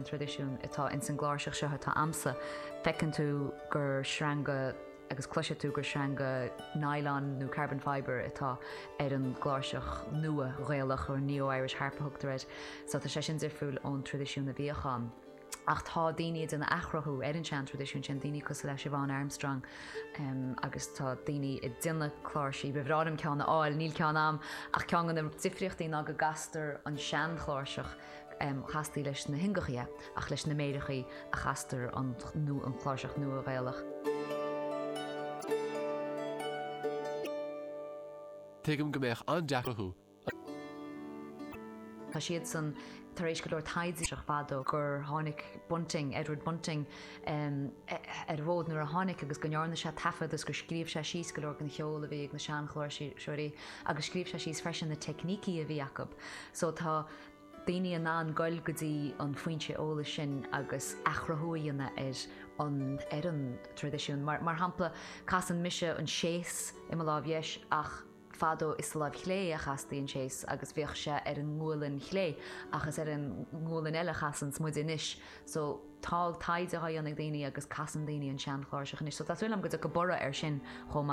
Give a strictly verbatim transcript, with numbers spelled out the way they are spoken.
an tradiisiún atá in san gláirseach seo tá amsa fecinn tú gur sreanga agus cluise tú gur sreanga nylon nó carbon fibre atá ar an gláirseach nua réalach or neo-Irish harpathachtarid, so tá sé sin difriúil ón tradiisiún na bhíochan. Ach tá daine den achrathú ar an sean tradiisiún sin daine cos leis Siobhan Armstrong um, agus tá daine i duna chláirsaí bhrádim ceanna áil níl cean am ach cean an difriochtaí ná go gastar an sean chláirseach um, chastaí leis na hingachaí ach leis na méirechaí a chastar an nó an chláirseach nua a bhéalach. Tuigim go mbeadh an deacrathú. Tá siad san tar éis go leor taidíseach fado gur tháinig Bunting, Edward Bunting um, ar bhód nuair a tháinig agus go nearna sé tafad agus gur scríomh sé síos go leor an cheola bhí ag na sean chláirseoirí agus scríomh sé síos freisin na technící a bhí acu. So tá daoine an ná goil go dtí an faointe óla sin agus achrathúíanna ar an ar an tradiisiún. Mar, mar hampla cas an mise an séas i má lábhéis ach fado is láb chlé a chastaíon séas agus bhíoh sé ar an ngúlann chlé agus ar an ngúlann eile chasan smuid inis. So tá taide a haíonnig daoine agus casan daoine an sean chláirseach inis. So tá bhfuil am go go bora ar sin chomá